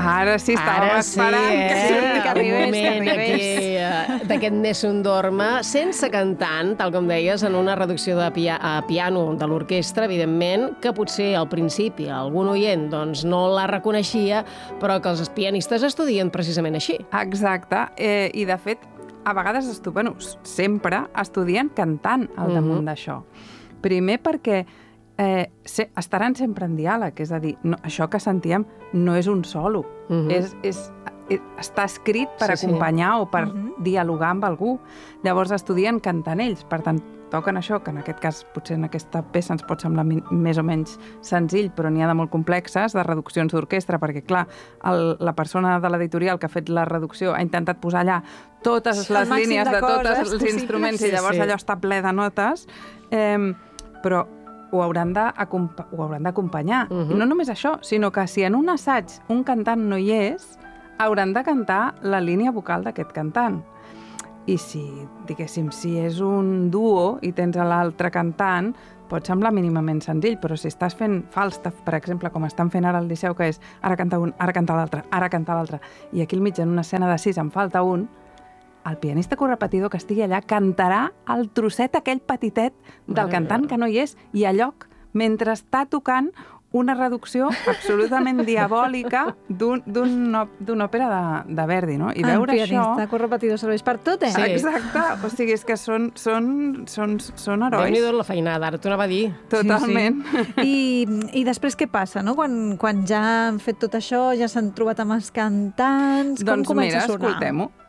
Ara sí, estàvem esperant que arribés, Un moment aquí d'aquest Nessun Dorma, sense cantant, tal com deies, en una reducció de piano de l'orquestra, evidentment, que potser al principi algun oient doncs, no la reconeixia, però que els pianistes estudien precisament així. Exacte, i de fet, a vegades sempre estudien cantant al damunt d'això. Primer perquè estaran sempre en diàleg, és a dir, això que sentíem no és un solo, està escrit per acompanyar o per dialogar amb algú. Llavors estudien cantant ells, per tant, toquen això, que en aquest cas potser en aquesta peça ens pot semblar més o menys senzill, però n'hi ha de molt complexes, de reduccions d'orquestra, perquè, clar, la persona de l'editorial que ha fet la reducció ha intentat posar allà totes les línies de tots els instruments i llavors allò està ple de notes, però ho hauran d'acompanyar. I no només això, sinó que si en un assaig un cantant no hi és, hauran de cantar la línia vocal d'aquest cantant. I si és un duo i tens l'altre cantant, pot semblar mínimament senzill, però si estàs fent Falstaff, per exemple, com estan fent ara al Liceu, que és ara canta un, ara canta l'altre, ara canta l'altre, i aquí al mig en una escena de 6 en falta un, el pianista correpetidor que estigui allà cantarà el trosset aquell petitet del cantant que no hi és i a lloc, mentre està tocant una reducció absolutament diabòlica d'una òpera de Verdi, no? I veure això... El pianista correpetidor serveix per tot, Sí. Exacte. O sigui, és que són herois. Déu-n'hi-do la feinada, ara t'ho anava a dir. Totalment. I després què passa, no? Quan ja han fet tot això, ja s'han trobat amb els cantants, com comença a sonar? Escoltem-ho.